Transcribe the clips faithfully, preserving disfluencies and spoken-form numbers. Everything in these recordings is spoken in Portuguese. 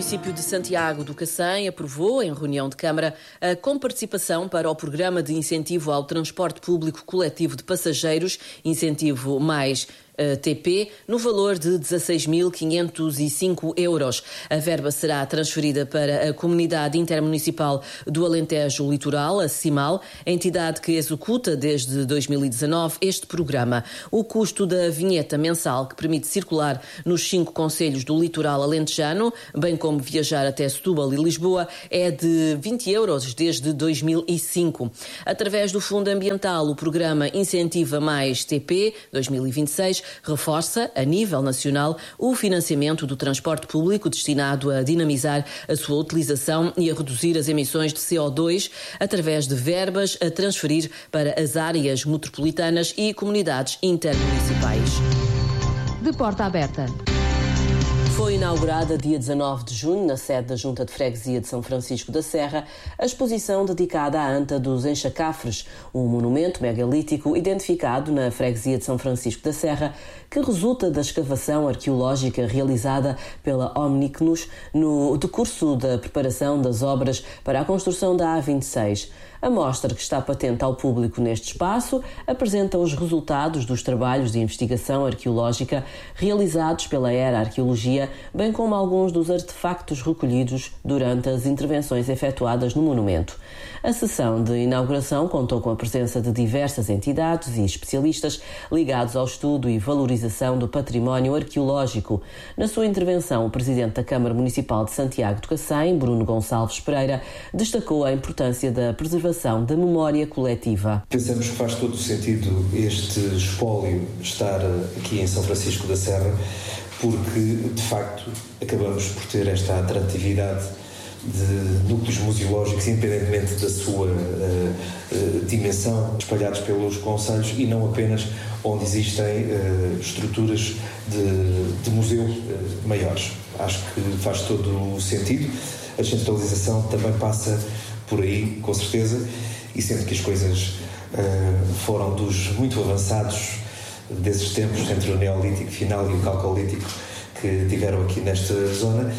município de Santiago do Cacém aprovou, em reunião de Câmara, a comparticipação para o Programa de Incentivo ao Transporte Público Coletivo de Passageiros, Incentivo Mais T P, no valor de dezasseis mil quinhentos e cinco euros. A verba será transferida para a Comunidade Intermunicipal do Alentejo Litoral, a CIMAL, entidade que executa desde dois mil e dezanove este programa. O custo da vinheta mensal, que permite circular nos cinco concelhos do litoral alentejano, bem como viajar até Setúbal e Lisboa, é de vinte euros desde dois mil e cinco. Através do Fundo Ambiental, o programa Incentiva Mais T P dois mil e vinte e seis reforça, a nível nacional, o financiamento do transporte público destinado a dinamizar a sua utilização e a reduzir as emissões de C O dois através de verbas a transferir para as áreas metropolitanas e comunidades intermunicipais. De porta aberta. Foi inaugurada dia dezanove de junho, na sede da Junta de Freguesia de São Francisco da Serra, a exposição dedicada à anta dos Enxacafres, um monumento megalítico identificado na Freguesia de São Francisco da Serra, que resulta da escavação arqueológica realizada pela Omnicnus no decurso da preparação das obras para a construção da A vinte e seis. A mostra, que está patente ao público neste espaço, apresenta os resultados dos trabalhos de investigação arqueológica realizados pela Era Arqueologia, bem como alguns dos artefactos recolhidos durante as intervenções efetuadas no monumento. A sessão de inauguração contou com a presença de diversas entidades e especialistas ligados ao estudo e valorização do património arqueológico. Na sua intervenção, o presidente da Câmara Municipal de Santiago do Cacém, Bruno Gonçalves Pereira, destacou a importância da preservação da memória coletiva. Pensamos que faz todo o sentido este espólio estar aqui em São Francisco da Serra, porque, de facto, acabamos por ter esta atratividade de núcleos museológicos, independentemente da sua uh, uh, dimensão, espalhados pelos concelhos e não apenas onde existem uh, estruturas de, de museu uh, maiores. Acho que faz todo o sentido. A descentralização também passa por aí, com certeza, e sendo que as coisas uh, foram dos muito avançados desses tempos, entre o Neolítico final e o Calcolítico, que tiveram aqui nesta zona.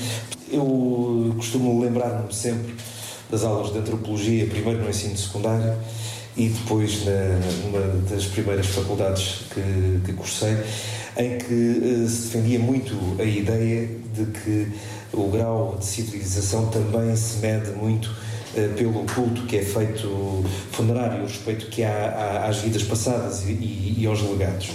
Eu costumo lembrar-me sempre das aulas de antropologia, primeiro no ensino secundário e depois na, numa das primeiras faculdades que, que cursei, em que uh, se defendia muito a ideia de que o grau de civilização também se mede muito uh, pelo culto que é feito funerário, o respeito que há, há às vidas passadas e, e, e aos legados.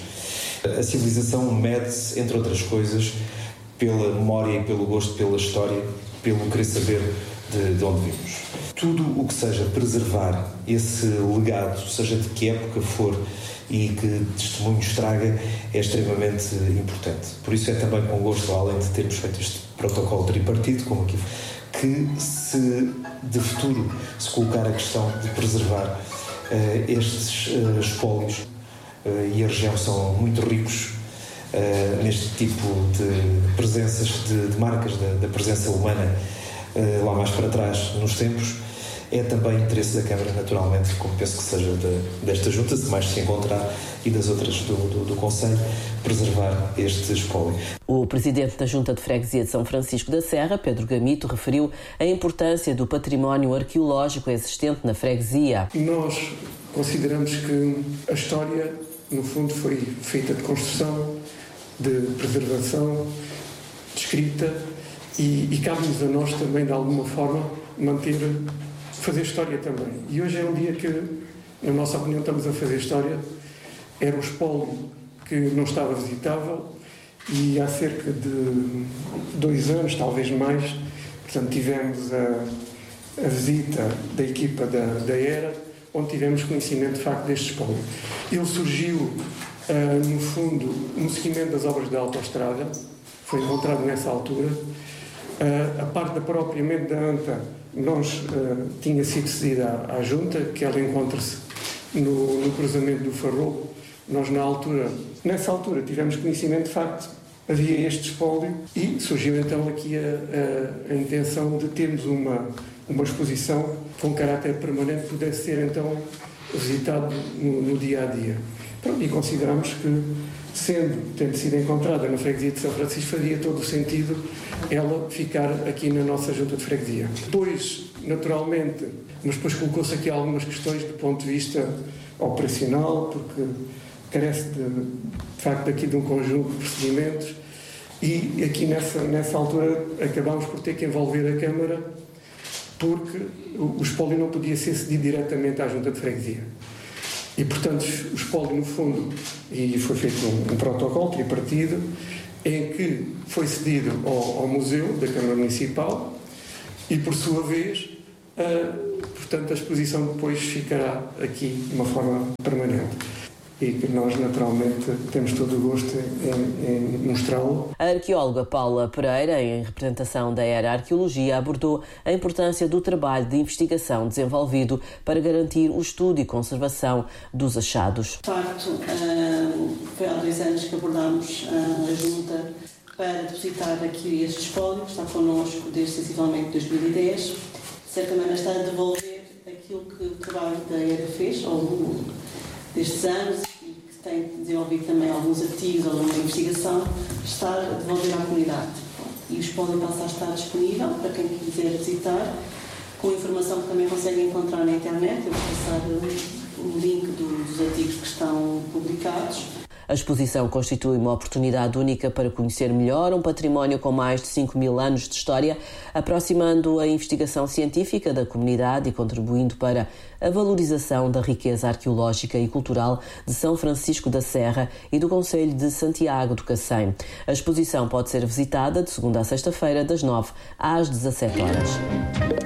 A civilização mede-se, entre outras coisas, pela memória e pelo gosto pela história, pelo querer saber de, de onde vimos. Tudo o que seja preservar esse legado, seja de que época for e que testemunhos traga, é extremamente importante. Por isso é também com gosto, além de termos feito este protocolo tripartido, como aqui, que se de futuro se colocar a questão de preservar uh, estes uh, espólios, uh, e a região são muito ricos Uh, neste tipo de presenças, de, de marcas da, da presença humana uh, lá mais para trás nos tempos, é também interesse da Câmara, naturalmente, como penso que seja de, desta junta, se mais se encontrar, e das outras do, do, do Conselho, preservar este espólio. O presidente da Junta de Freguesia de São Francisco da Serra, Pedro Gamito, referiu a importância do património arqueológico existente na freguesia. Nós consideramos que a história, no fundo, foi feita de construção, de preservação, de escrita, e, e cabe-nos a nós também, de alguma forma, manter, fazer história também. E hoje é um dia que, na nossa opinião, estamos a fazer história. Era um espólio que não estava visitável e há cerca de dois anos, talvez mais, portanto, tivemos a, a visita da equipa da, da Era, onde tivemos conhecimento, de facto, deste espólio. Ele surgiu Uh, no fundo, no seguimento das obras da autoestrada, foi encontrado nessa altura. Uh, a parte da, propriamente da anta, nós uh, tinha sido cedida à, à Junta, que ela encontra-se no, no cruzamento do Farrobo. Nós, na altura, nessa altura, tivemos conhecimento, de facto, havia este espólio e surgiu então aqui a, a, a intenção de termos uma, uma exposição com caráter permanente que pudesse ser então visitado no, no dia a dia. Pronto, e consideramos que sendo, tendo sido encontrada na freguesia de São Francisco, fazia todo o sentido ela ficar aqui na nossa junta de freguesia. Depois, naturalmente, mas depois colocou-se aqui algumas questões do ponto de vista operacional, porque carece de, de facto aqui de um conjunto de procedimentos, e aqui nessa, nessa altura acabámos por ter que envolver a Câmara, porque o, o espólio não podia ser cedido diretamente à junta de freguesia. E, portanto, o espólio, no fundo, e foi feito um, um protocolo tripartido, em que foi cedido ao, ao Museu da Câmara Municipal e, por sua vez, a, portanto, a exposição depois ficará aqui de uma forma permanente. E que nós, naturalmente, temos todo o gosto em, em mostrá-lo. A arqueóloga Paula Pereira, em representação da Era Arqueologia, abordou a importância do trabalho de investigação desenvolvido para garantir o estudo e conservação dos achados. De facto, foi há dois anos que abordámos a Junta para depositar aqui este espólio, que está connosco desde sensivelmente dois mil e dez. De certa maneira, está a devolver aquilo que o trabalho da Era fez ao longo destes anos e que tem desenvolvido também alguns artigos ao longo da investigação, está a devolver à comunidade. E o espólio passa a estar disponível para quem quiser visitar, com informação que também consegue encontrar na internet. Eu vou passar o link dos artigos que estão publicados. A exposição constitui uma oportunidade única para conhecer melhor um património com mais de cinco mil anos de história, aproximando a investigação científica da comunidade e contribuindo para a valorização da riqueza arqueológica e cultural de São Francisco da Serra e do concelho de Santiago do Cacém. A exposição pode ser visitada de segunda a sexta-feira, das nove às dezassete horas.